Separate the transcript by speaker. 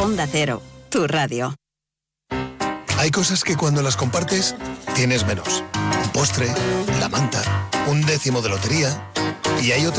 Speaker 1: Onda Cero, tu radio.
Speaker 2: Hay cosas que cuando las compartes, tienes menos. Un postre, la manta, un décimo de lotería. Y hay otras